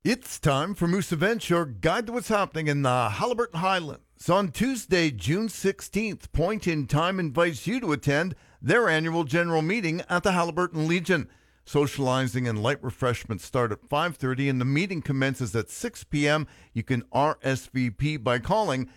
It's time for Moose Events, your guide to what's happening in the Haliburton Highlands. On Tuesday, June 16th, Point in Time invites you to attend their annual general meeting at the Haliburton Legion. Socializing and light refreshments start at 5:30 and the meeting commences at 6 p.m. You can RSVP by calling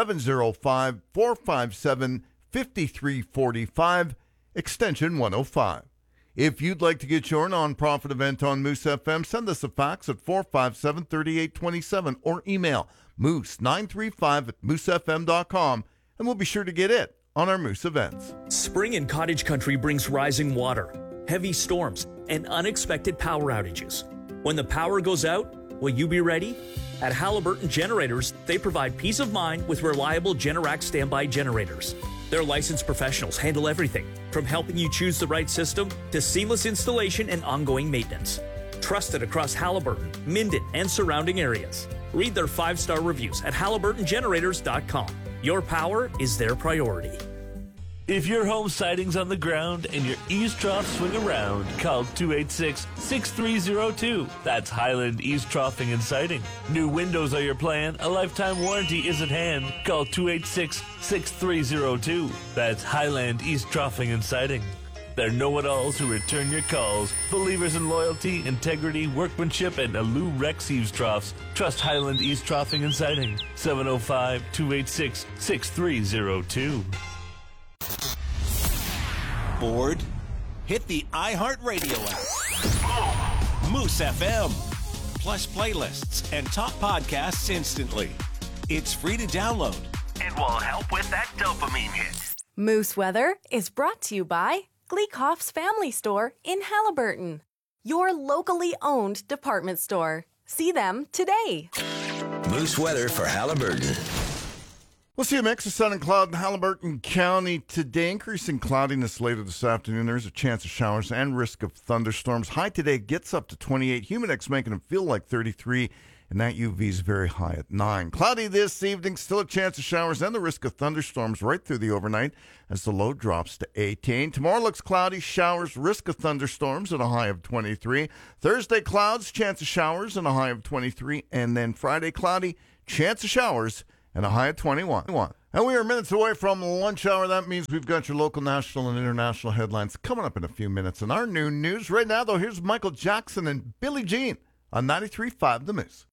705-457-5345, extension 105. If you'd like to get your nonprofit event on Moose FM, send us a fax at 457-3827 or email moose935@moosefm.com, and we'll be sure to get it on our Moose Events. Spring in Cottage Country brings rising water, heavy storms, and unexpected power outages. When the power goes out, will you be ready? At Haliburton Generators, they provide peace of mind with reliable Generac standby generators. Their licensed professionals handle everything, from helping you choose the right system to seamless installation and ongoing maintenance. Trusted across Haliburton, Minden, and surrounding areas. Read their 5-star reviews at haliburtongenerators.com. Your power is their priority. If your home siding's on the ground and your eaves troughs swing around, call 286-6302. That's Highland Eaves Troughing and Siding. New windows are your plan. A lifetime warranty is at hand. Call 286-6302. That's Highland Eaves Troughing and Siding. They're know-it-alls who return your calls. Believers in loyalty, integrity, workmanship, and Alou Rex Eaves Troughs. Trust Highland Eaves Troughing and Siding. 705-286-6302. Bored? Hit the iHeartRadio app. Moose FM. Plus playlists and top podcasts instantly. It's free to download. It will help with that dopamine hit. Moose Weather is brought to you by Gleekhoff's Family Store in Haliburton, your locally owned department store. See them today. Moose Weather for Haliburton. We'll see a mix of sun and cloud in Haliburton County today. Increasing cloudiness later this afternoon. There's a chance of showers and risk of thunderstorms. High today gets up to 28. Humidex making it feel like 33. And that UV is very high at 9. Cloudy this evening. Still a chance of showers and the risk of thunderstorms right through the overnight as the low drops to 18. Tomorrow looks cloudy, showers, risk of thunderstorms at a high of 23. Thursday, clouds, chance of showers and a high of 23. And then Friday, cloudy, chance of showers and a high of 21. And we are minutes away from lunch hour. That means we've got your local, national, and international headlines coming up in a few minutes. And our new news right now, though, here's Michael Jackson and Billie Jean on 93.5 The Moose.